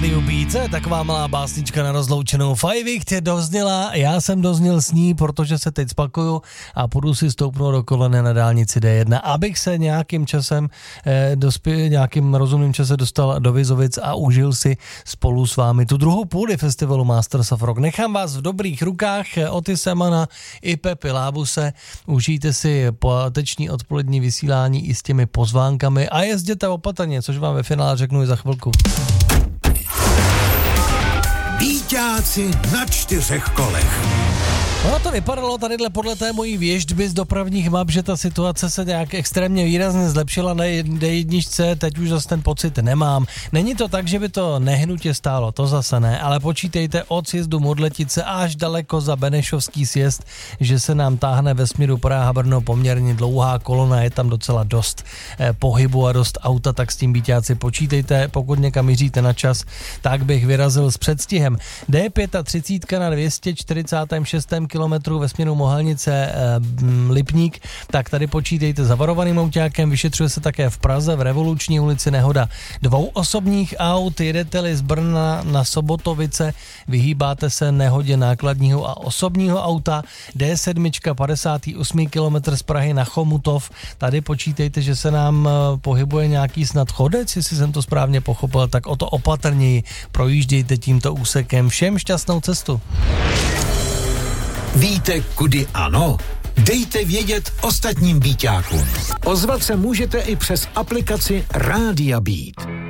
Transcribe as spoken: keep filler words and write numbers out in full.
rádiu Beat, taková malá básnička na rozloučenou. Fajvik tě dozněla, já jsem dozněl s ní, protože se teď spakuju a půjdu si stoupnout do kolene na dálnici D jedna, abych se nějakým časem, eh, dospě, nějakým rozumným časem dostal do Vizovic a užil si spolu s vámi tu druhou půli festivalu Masters of Rock. Nechám vás v dobrých rukách, Oty Semana i Pepi Lábuse, užijte si páteční odpolední vysílání i s těmi pozvánkami a jezděte opatrně, což vám ve finále řeknu i za chvilku. Víťáci na čtyřech kolech. No to vypadalo tadyhle podle té mojí věštby z dopravních map, že ta situace se nějak extrémně výrazně zlepšila na D jedna, teď už zase ten pocit nemám. Není to tak, že by to nehnutě stálo, to zase ne, ale počítejte od sjezdu Modletice až daleko za Benešovský sjezd, že se nám táhne ve směru Praha-Brno poměrně dlouhá kolona, je tam docela dost eh, pohybu a dost auta, tak s tím víťáci počítejte, pokud někam míříte na čas, tak bych vyrazil s předstihem. D třicet pět na dvě stě čtyřicet šest kilometrů ve směru Mohelnice e, Lipník, tak tady počítejte zavarovaným autákem, vyšetřuje se také v Praze v Revoluční ulici nehoda dvou osobních aut, jedete-li z Brna na Sobotovice, vyhýbáte se nehodě nákladního a osobního auta, D sedm padesát osm kilometrů z Prahy na Chomutov, tady počítejte, že se nám pohybuje nějaký snad chodec, jestli jsem to správně pochopil, tak o to opatrněji projíždějte tímto úsekem. Všem šťastnou cestu. Víte, kudy ano? Dejte vědět ostatním víťákům. Ozvat se můžete i přes aplikaci Rádia Beat.